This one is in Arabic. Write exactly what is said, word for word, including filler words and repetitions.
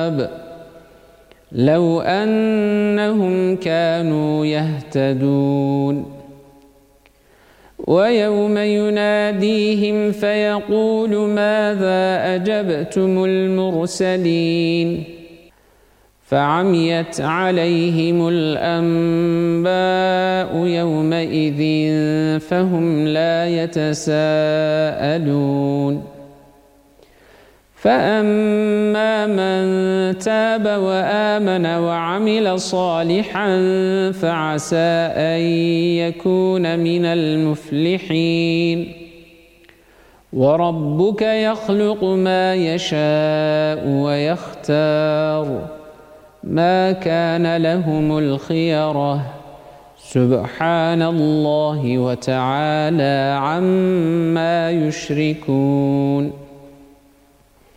الألباب لو أنهم كانوا يهتدون ويوم يناديهم فيقول ماذا أجبتم المرسلين فعميت عليهم الأنباء يومئذ فهم لا يتساءلون فأما من تاب وآمن وعمل صالحا فعسى أن يكون من المفلحين وربك يخلق ما يشاء ويختار ما كان لهم الخيرة سبحان الله وتعالى عما يشركون.